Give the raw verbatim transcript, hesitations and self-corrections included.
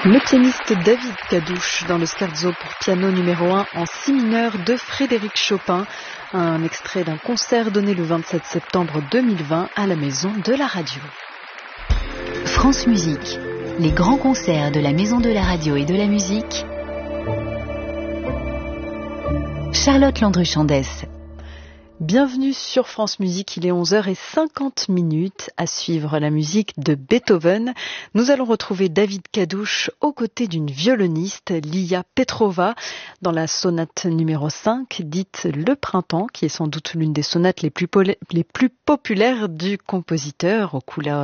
Le pianiste David Kadouch dans le scherzo pour piano numéro un en si mineur de Frédéric Chopin, un extrait d'un concert donné le vingt-sept septembre deux mille vingt à la Maison de la Radio. France Musique, les grands concerts de la Maison de la Radio et de la Musique. Charlotte Landru-Chandès. Bienvenue sur France Musique, il est onze heures cinquante à suivre la musique de Beethoven. Nous allons retrouver David Kadouch aux côtés d'une violoniste, Lia Petrova, dans la sonate numéro cinq, dite Le Printemps, qui est sans doute l'une des sonates les plus, pol- les plus populaires du compositeur, aux couleurs